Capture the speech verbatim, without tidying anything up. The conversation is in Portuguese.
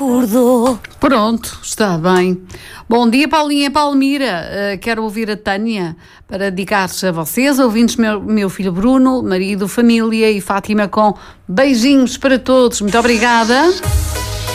acordou. Pronto, está bem. Bom dia, Paulinha Palmira. Uh, quero ouvir a Tânia para dedicar-se a vocês, ouvintes, meu, meu filho Bruno, marido, família e Fátima, com beijinhos para todos. Muito obrigada.